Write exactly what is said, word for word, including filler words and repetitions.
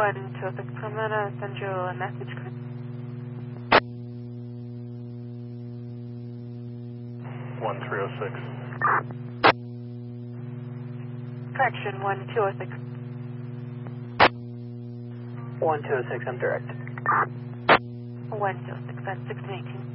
one two six, I'm gonna send you a message. one three oh six. Correction, one two oh six. one two oh six, I'm direct. one two oh six, that's six eighteen.